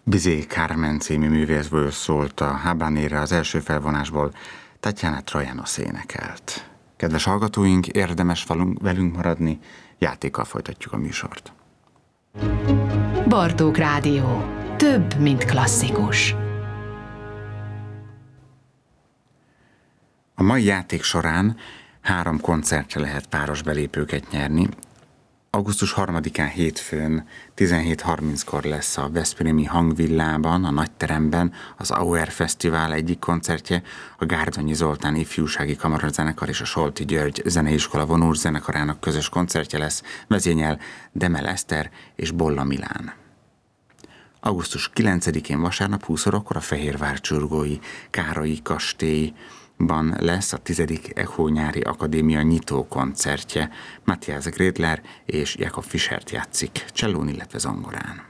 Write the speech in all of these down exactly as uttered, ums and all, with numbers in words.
Bizé Carmen című művészből szólt a Habanera, az első felvonásból Tatjana Trajanos énekelt. Kedves hallgatóink, érdemes velünk maradni, játékkal folytatjuk a műsort. Bartók Rádió. Több, mint klasszikus. A mai játék során három koncertre lehet páros belépőket nyerni. augusztus harmadikán hétfőn tizenhét harminckor lesz a veszprémi Hangvillában, a Nagyteremben az Auer Fesztivál egyik koncertje, a Gárdonyi Zoltán ifjúsági kamarazenekar és a Solti György zeneiskola vonós zenekarának közös koncertje lesz, vezényel Demel Eszter és Bolla Milán. augusztus kilencedikén vasárnap húsz órakor a Fehérvár Csurgói Károlyi kastélyban lesz a tizedik Echo Nyári Akadémia nyitó koncertje. Matthias Gredler és Jakob Fischert játszik csellón, illetve zongorán.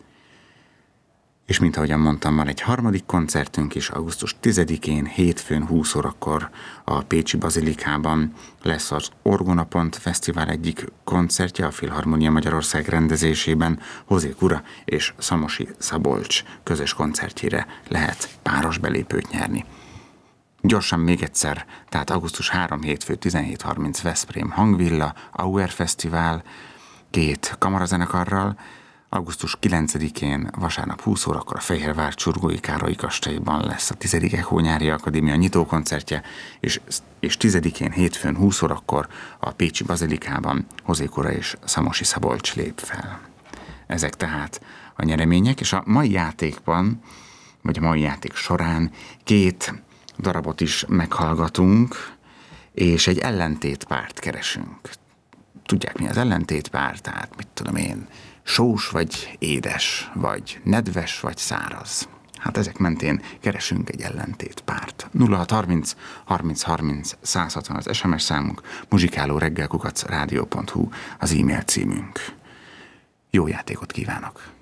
És mint ahogyan mondtam, van egy harmadik koncertünk is, augusztus tizedikén, hétfőn húsz órakor a Pécsi Bazilikában lesz az Orgonapont Fesztivál egyik koncertje, a Filharmonia Magyarország rendezésében. Hozé Kura és Szamosi Szabolcs közös koncertjére lehet páros belépőt nyerni. Gyorsan még egyszer, tehát augusztus harmadika hétfő tizenhét harminc Veszprém Hangvilla, Auer Fesztivál, két kamarazenekarral, augusztus kilencedikén vasárnap húsz órakor a Fehérvár Csurgói Károlyi kastélyban lesz a tizedik Echo Nyári Akadémia nyitókoncertje, és, és tizedikén hétfőn húsz órakor a Pécsi Bazilikában Hozé Kura és Szamosi Szabolcs lép fel. Ezek tehát a nyeremények, és a mai játékban, vagy a mai játék során két darabot is meghallgatunk, és egy ellentétpárt keresünk. Tudják, mi az ellentétpár? Tehát, mit tudom én, sós vagy édes, vagy nedves vagy száraz. Hát ezek mentén keresünk egy ellentétpárt. nulla hat harminc harminc harminc száz hatvan az es em es számunk, muzsikáló reggel kukac rádió pont hu az e-mail címünk. Jó játékot kívánok!